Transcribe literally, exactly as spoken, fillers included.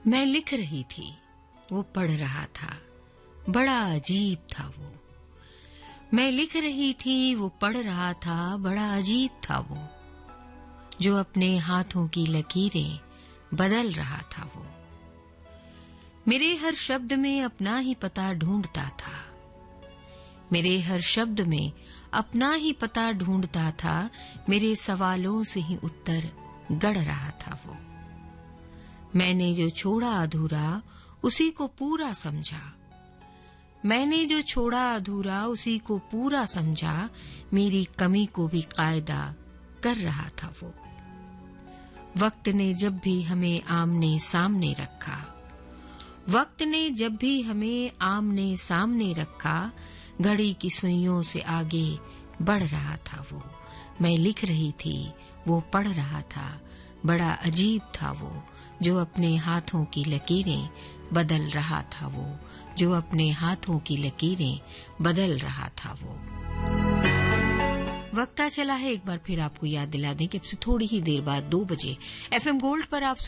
मैं लिख रही थी, वो पढ़ रहा था, बड़ा अजीब था वो। मैं लिख रही थी, वो पढ़ रहा था, बड़ा अजीब था वो। जो अपने हाथों की लकीरें बदल रहा था वो। मेरे हर शब्द में अपना ही पता ढूंढता था। मेरे हर शब्द में अपना ही पता ढूंढता था। मेरे सवालों से ही उत्तर गढ़ रहा था वो। मैंने जो छोड़ा अधूरा उसी को पूरा समझा। मैंने जो छोड़ा अधूरा उसी को पूरा समझा। मेरी कमी को भी कायदा कर रहा था वो। वक्त ने जब भी हमें आमने सामने रखा, वक्त ने जब भी हमें आमने सामने रखा, घड़ी की सुइयों से आगे बढ़ रहा था वो। मैं लिख रही थी, वो पढ़ रहा था, बड़ा अजीब था वो। जो अपने हाथों की लकीरें बदल रहा था वो। जो अपने हाथों की लकीरें बदल रहा था वो। वक्त आ चला है एक बार फिर आपको याद दिला दें कि अब से थोड़ी ही देर बाद दो बजे एफएम गोल्ड पर आप